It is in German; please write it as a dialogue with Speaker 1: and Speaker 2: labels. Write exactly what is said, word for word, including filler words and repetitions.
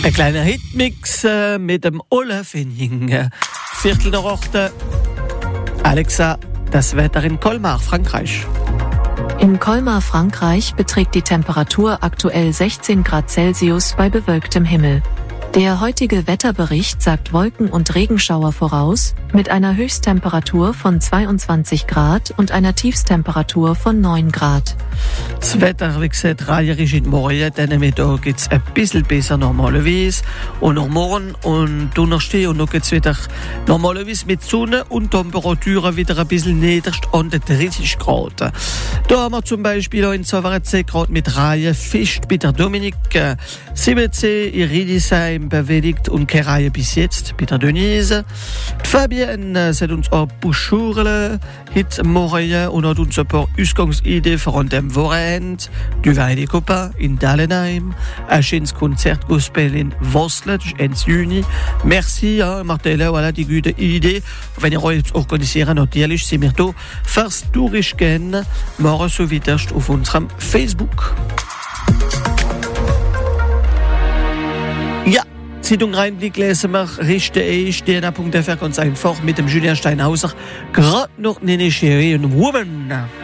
Speaker 1: Ein kleiner Hitmix äh, mit dem Ole Fenning. Viertel nach acht. Alexa, das Wetter in Colmar, Frankreich.
Speaker 2: In Colmar, Frankreich beträgt die Temperatur aktuell sechzehn Grad Celsius bei bewölktem Himmel. Der heutige Wetterbericht sagt Wolken- und Regenschauer voraus, mit einer Höchsttemperatur von zweiundzwanzig Grad und einer Tiefsttemperatur von neun Grad.
Speaker 1: Das Wetter, wie gesagt, reiherisch in Morgen. Dann Mittag geht es ein bisschen besser normalerweise. Und noch morgen und Donnerstag und noch geht es wieder normalerweise mit Sonne und Temperaturen wieder ein bisschen niedrigst an den dreißig Grad. Da haben wir zum Beispiel auch in zehn Grad mit Reihe Fisch bei der Dominik, siebzehn in Riedisheim bewegt und keine Reihe bis jetzt bei der Denise. Die Fabienne hat uns auch Buschurle heute Morgen und hat uns ein paar Ausgangsideen für an dem Wochenende. Du Weide Copa in Dallenheim, ein schönes Konzert Gospel in Vosle, Ende Juni. Merci, ja, Martella, voilà die gute Idee. Wenn ihr euch jetzt organisieren, natürlich sind wir da fürs Durchgehen. Morgen so wieder auf unserem Facebook. Ja. Zeitung Rheinblick lesen wir, richte ich, D N A Punkt F R ganz einfach mit dem Julian Steinhauser, gerade noch eine Cherie und Woman.